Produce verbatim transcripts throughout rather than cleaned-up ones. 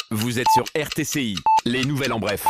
Vous êtes sur R T C I, les nouvelles en bref.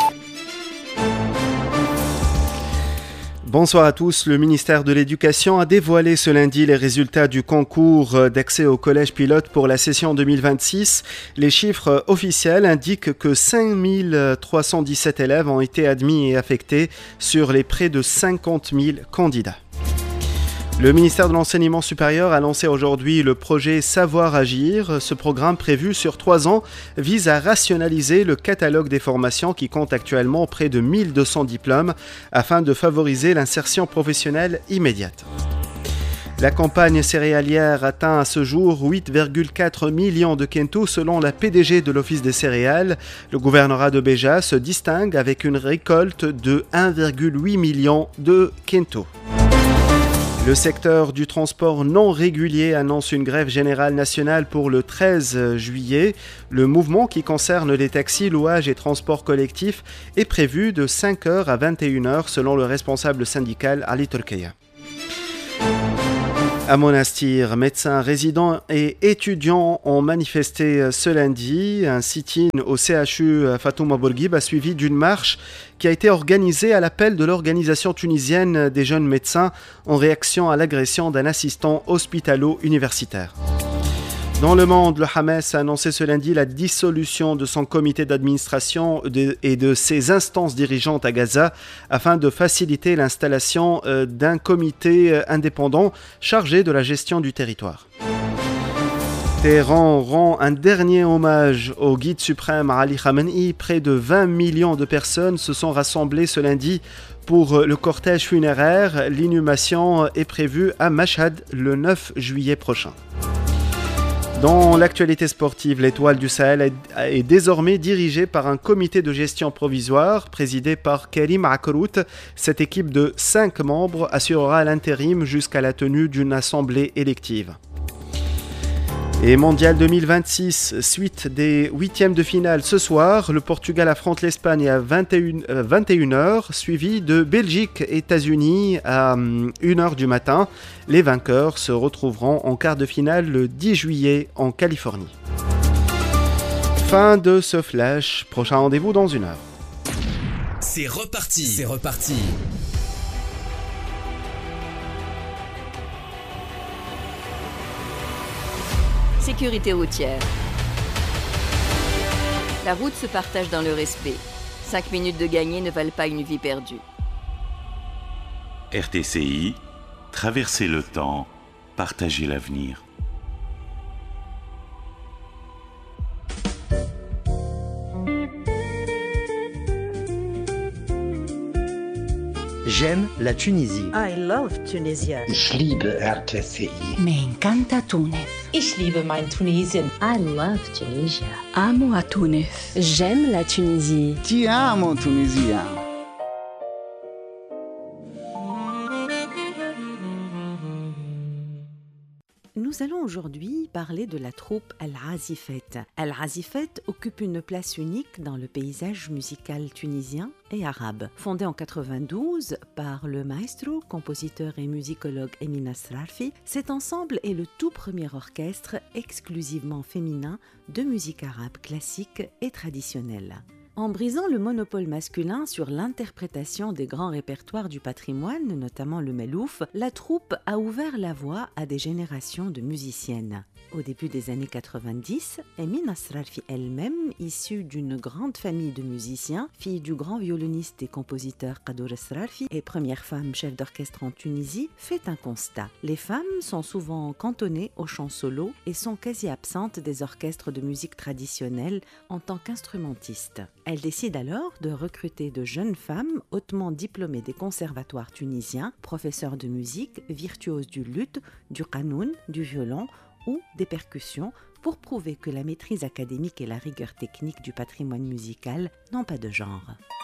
Bonsoir à tous. Le ministère de l'Éducation a dévoilé ce lundi les résultats du concours d'accès au collège pilote pour la session deux mille vingt-six. Les chiffres officiels indiquent que cinq mille trois cent dix-sept élèves ont été admis et affectés sur les près de cinquante mille candidats. Le ministère de l'Enseignement supérieur a lancé aujourd'hui le projet Savoir Agir. Ce programme prévu sur trois ans vise à rationaliser le catalogue des formations qui compte actuellement près de mille deux cents diplômes afin de favoriser l'insertion professionnelle immédiate. La campagne céréalière atteint à ce jour huit virgule quatre millions de quintaux selon la P D G de l'Office des céréales. Le gouvernorat de Béja se distingue avec une récolte de un virgule huit million de quintaux. Le secteur du transport non régulier annonce une grève générale nationale pour le treize juillet. Le mouvement qui concerne les taxis, louages et transports collectifs est prévu de cinq heures à vingt et une heures selon le responsable syndical Ali Turkeya. À Monastir, médecins, résidents et étudiants ont manifesté ce lundi. Un sit-in au C H U Fatouma Bourguib a suivi d'une marche qui a été organisée à l'appel de l'Organisation tunisienne des jeunes médecins en réaction à l'agression d'un assistant hospitalo-universitaire. Dans le monde, le Hamas a annoncé ce lundi la dissolution de son comité d'administration et de ses instances dirigeantes à Gaza afin de faciliter l'installation d'un comité indépendant chargé de la gestion du territoire. Téhéran rend un dernier hommage au guide suprême Ali Khamenei. Près de vingt millions de personnes se sont rassemblées ce lundi pour le cortège funéraire. L'inhumation est prévue à Mashhad le neuf juillet prochain. Dans l'actualité sportive, l'Étoile du Sahel est désormais dirigée par un comité de gestion provisoire présidé par Karim Akrout. Cette équipe de cinq membres assurera l'intérim jusqu'à la tenue d'une assemblée élective. Et Mondial deux mille vingt-six, suite des huitièmes de finale ce soir, le Portugal affronte l'Espagne à vingt et une heures, suivi de Belgique et États-Unis à une heure du matin. Les vainqueurs se retrouveront en quart de finale le dix juillet en Californie. Fin de ce flash, prochain rendez-vous dans une heure. C'est reparti, c'est reparti. Sécurité routière. La route se partage dans le respect. Cinq minutes de gagné ne valent pas une vie perdue. R T C I, traverser le temps, partager l'avenir. J'aime la Tunisie. I love Tunisia. Ich liebe R T C I. Me encanta Túnez. Ich liebe mein Tunesien. I love Tunisia. Amo a Túnez. J'aime la Tunisie. Ti amo Tunisia. Nous allons aujourd'hui parler de la troupe Al-Azifet. Al-Azifet occupe une place unique dans le paysage musical tunisien et arabe. Fondée en quatre-vingt-douze par le maestro, compositeur et musicologue Emin Asrarfi, cet ensemble est le tout premier orchestre exclusivement féminin de musique arabe classique et traditionnelle. En brisant le monopole masculin sur l'interprétation des grands répertoires du patrimoine, notamment le melouf, la troupe a ouvert la voie à des générations de musiciennes. Au début des années quatre-vingt-dix, Emin Asrarfi elle-même, issue d'une grande famille de musiciens, fille du grand violoniste et compositeur Qadour Asrarfi et première femme chef d'orchestre en Tunisie, fait un constat. Les femmes sont souvent cantonnées au chant solo et sont quasi absentes des orchestres de musique traditionnelle en tant qu'instrumentistes. Elle décide alors de recruter de jeunes femmes hautement diplômées des conservatoires tunisiens, professeurs de musique, virtuoses du luth, du qanoun, du violon ou des percussions pour prouver que la maîtrise académique et la rigueur technique du patrimoine musical n'ont pas de genre.